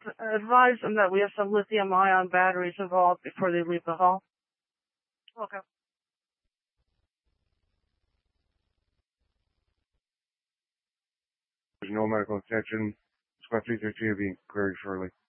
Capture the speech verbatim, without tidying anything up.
advise them that we have some lithium-ion batteries involved before they leave the hall. Okay. There's no medical attention. Squad three thirty-two being queried shortly.